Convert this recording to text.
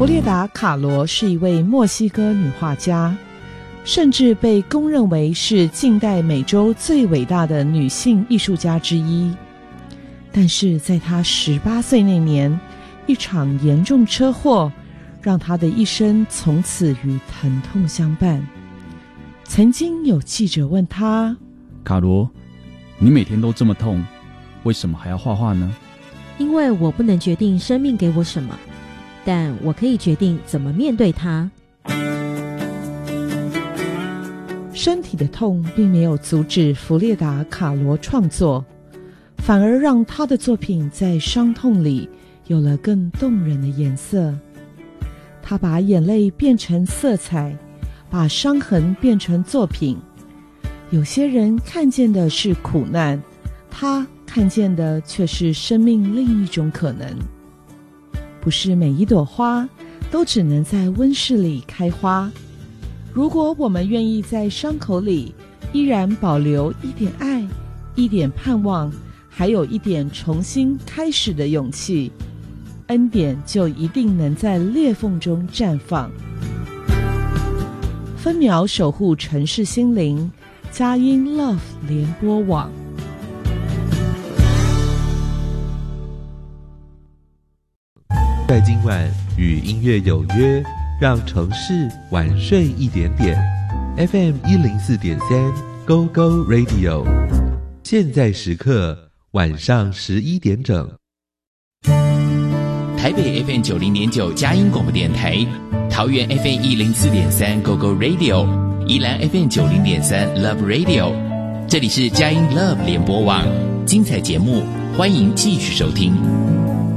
弗列达·卡罗是一位墨西哥女画家，甚至被公认为是近代美洲最伟大的女性艺术家之一。但是在她18岁那年，一场严重车祸让她的一生从此与疼痛相伴。曾经有记者问她： 卡罗，你每天都这么痛，为什么还要画画呢？ 因为我不能决定生命给我什么，但我可以决定怎么面对它。 身体的痛并没有阻止弗列达·卡罗创作，反而让他的作品在伤痛里有了更动人的颜色。他把眼泪变成色彩，把伤痕变成作品。有些人看见的是苦难，他看见的却是生命另一种可能。不是每一朵花都只能在温室里开花。如果我们愿意在伤口里依然保留一点爱，一点盼望，还有一点重新开始的勇气，恩典就一定能在裂缝中绽放。分秒守护城市心灵，佳音 Love 联播网。 在今晚与音乐有约，让城市晚睡一点点。FM 104.3 Go Go Radio， 现在时刻晚上11点整。 台北 FM 90.9佳音广播电台，桃园 FM 104.3 Go Go Radio， 宜兰 FM 90.3 Love Radio， 这里是佳音 Love 联播网，精彩节目欢迎继续收听。